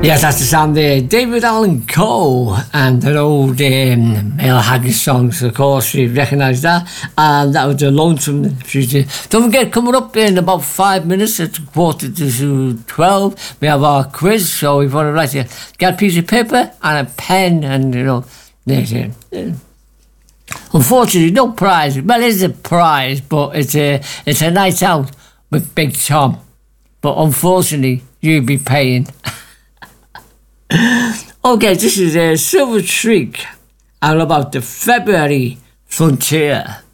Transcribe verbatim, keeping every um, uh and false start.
Yes, that's the sound there. David Allan Coe and an old um, Mel Haggis songs, of course, you recognise that. And that was the Lonesome Future. Don't forget, coming up in about five minutes, it's quarter to twelve, we have our quiz. So if you want to write it, get a piece of paper and a pen, and you know, there's it. Unfortunately, no prize. Well, it's a prize, but it's a it's a night out with Big Tom. But unfortunately, you'll be paying. Okay, this is a uh, Silver Streak, all about the February Frontier.